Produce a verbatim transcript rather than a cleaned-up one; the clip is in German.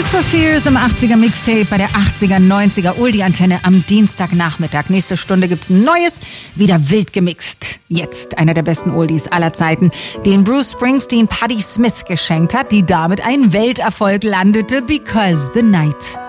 Tears for Fears im achtziger Mixtape bei der achtziger, neunziger Oldie-Antenne am Dienstagnachmittag. Nächste Stunde gibt's ein neues, wieder wild gemixt. Jetzt einer der besten Oldies aller Zeiten, den Bruce Springsteen Patti Smith geschenkt hat, die damit einen Welterfolg landete, Because the Night.